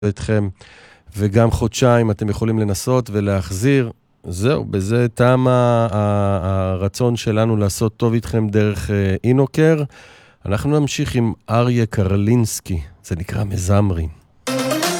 אתכם, וגם חודשיים אתם יכולים לנסות ולהחזיר. זהו, בזה תם הרצון שלנו לעשות טוב איתכם דרך אינוקר. אנחנו נמשיך עם אריה קרלינסקי, זה נקרא מזמרים.